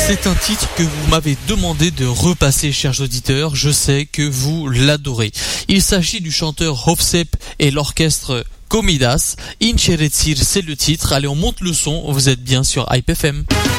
C'est un titre que vous m'avez demandé de repasser, chers auditeurs. Je sais que vous l'adorez. Il s'agit du chanteur Hofsep et l'orchestre Comidas. Incheretzir, c'est le titre. Allez, on monte le son. Vous êtes bien sur Hype FM.